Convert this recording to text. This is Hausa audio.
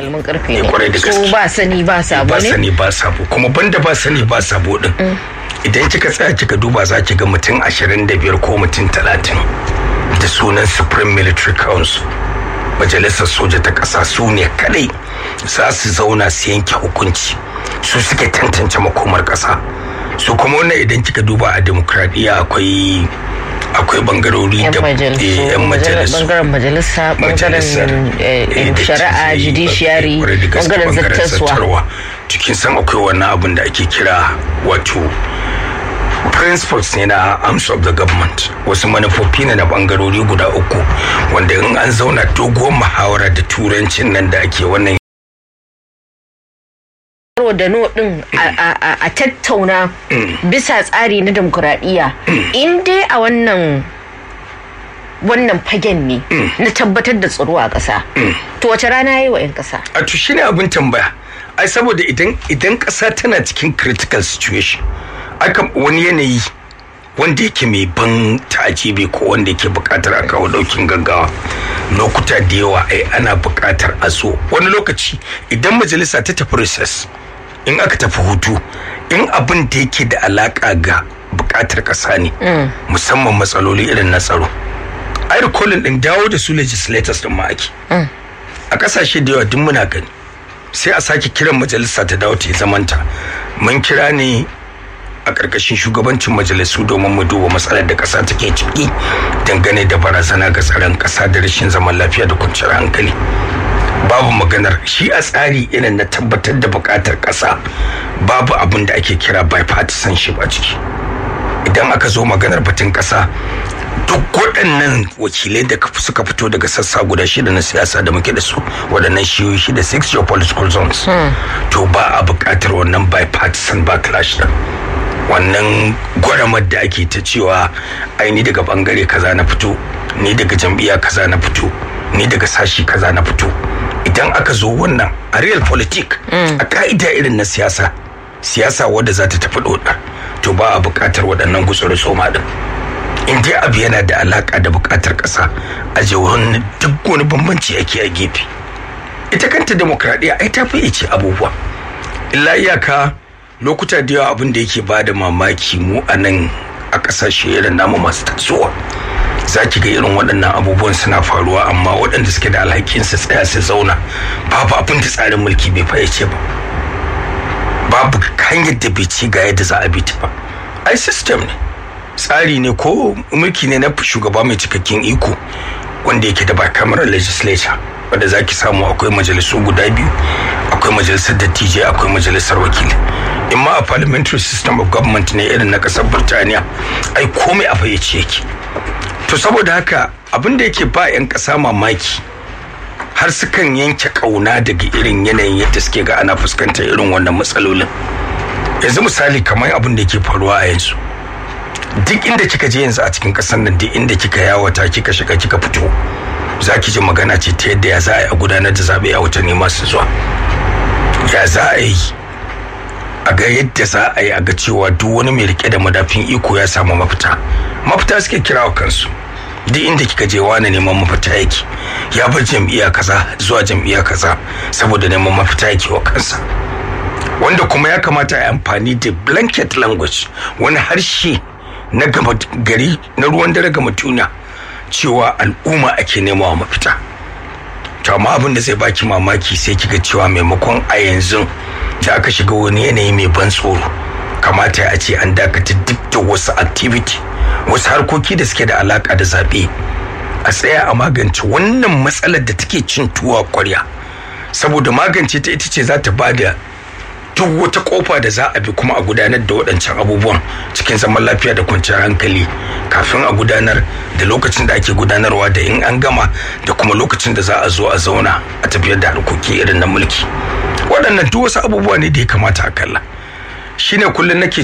neman karfe ne so ba sani ba sabo ne ba sani ba sabo kuma banda ba sani ba sabo din idan kika tsaya kika duba za ki ga mutum 25 ko mutum 30 da sunan Supreme Military Council majalisar soja ta ƙasa su ne kadai za su zauna su yanke hukunci su suke tantance makomar ƙasa su kuma wannan idan kika duba a demokradiyya akwai bangarori da yan majalisu bangaren majalisa bangaren shari'a judiciary bangaren zattaswa cikin san akwai wannan abin da ake kira wato principles ne na arms of the government wasu manufofi ne na bangarori guda uku wanda in an zauna doguwar muhawara da turancin nan da ake wannan da no din a tattauna bisa tsari na demokuraɗiyya in dai a wannan fagen ne na tabbatar da tsaro a ƙasa to wace rana yayi wa 'yan ƙasa a to shine abin tambaya ai saboda idan ƙasa tana cikin critical situation aka wani yanayi wanda yake mai ban ta'ajibi ko wanda yake buƙatar a kawo ɗaukin gaggawa lokuta da yawa ai ana buƙatar a zo wani lokaci idan majalisa ta tafi recess in aka tafi hutu in abin da yake da alaka ga bukatar kasa ne musamman matsaloli irin na tsaro ai recalling din dawo da su legislators din ma ake a kasashe da yawa duk muna gani sai a sake kiran majalisa ta dawo ta zamanta mun kira ne a karkashin shugabancin majalisu domin mu duba matsalar da kasa take ciki dangane da barazana ga tsaron kasa da rashin zaman lafiya da kwanciyar hankali babu maganar shi a tsari irin na tabbatar da bukatar kasa babu abin da ake kira bipartisanship a ciki idan aka zo maganar batun kasa duk waɗannan wakilai da suka fito daga sassa guda 6 na siyasa da muke da su waɗannan shiyoyi 6 geopolitical zones to ba a bukatar wannan bipartisan backlash din wannan gwaramar da ake ta cewa ai ni daga bangare kaza na fito ni daga jam'iyya kaza na fito ni daga sashi kaza na fito idan aka zo wannan a real politic a ka'ida irin na siyasa wadda za ta tafi dodar to ba a buƙatar waɗannan gutsuri soma din in dai abu yana da alaka da buƙatar ƙasa a jawon duk wani bambanci ake a gefe ita kanta demokradiyya ai ta fi ce abubuwa illa iyaka lokuta da yawa abin da yake bada mamaki mu a nan a ƙasashe irin namu masu tasowa za ki ga irin waɗannan abubuwan suna faruwa amma waɗanda suke da alhakin su tsaya su zauna babu abin da tsarin mulki bai fayyace ba babu hanyar da bai ci ga yadda za a bi ta ba ai system ne tsari ne ko mulki ne na shugaba mai cikakken iko wanda yake da bicameral legislature wanda za ki samu akwai majalisu guda biyu akwai majalisar dattijai akwai majalisar wakili in ma a parliamentary system of government ne irin na ƙasar Birtaniya ai komai a fayyace yake to saboda haka abin da yake ba 'yan ƙasa mamaki har sukan yanke ƙauna daga irin yanayin yadda suke ga ana fuskantar irin wannan matsalolin yanzu misali kamar abin da yake faruwa a yanzu duk inda kika je yanzu a cikin ƙasar nan duk inda kika yawata kika shiga kika fito za ki ji magana ce ta yadda ya za a yi a gudanar da zaɓe a watanni masu zuwa ya za a yi a ga yadda za a yi a ga cewa duk wani mai rike da madafin iko ya samu mafita suke kira wa kansu duk inda kika je wani neman mafita yake ya bar jam'iyya kaza zuwa jam'iyya kaza saboda neman mafita yake wa kansa wanda kuma ya kamata a yi amfani da blanket language wani harshe na gama gari na ruwan dare ga mutuna cewa al'umma ake nemawa mafita to amma abin da zai baki mamaki sai kiga cewa maimakon a yanzu da aka shiga wani yanayi mai ban tsoro kamata a ce an dakatar duk da wasu activity wasu harkoki da suke da alaka da zaɓe a tsaya a magance wannan matsalar da take cin tuwa ƙwarya saboda magance ta ita ce za ta bada duk wata kofa da za a bi kuma a gudanar da waɗancan abubuwan cikin zaman lafiya da kwanciyar hankali kafin a gudanar da lokacin da ake gudanarwa da in an gama da kuma lokacin da za a zo a zauna a tafiyar da harkoki irin na mulki waɗannan duk wasu abubuwa ne da ya kamata a kalla shine kullum nake